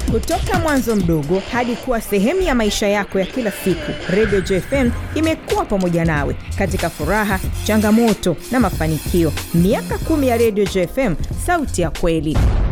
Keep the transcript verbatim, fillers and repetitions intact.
Kutoka mwanzo mdogo hadi kuwa sehemu ya maisha yako ya kila siku, Radio Joy F M imekuwa pamoja nawe katika furaha, changamoto na mafanikio. Miaka kumi ya Radio Joy F M, sauti ya kweli.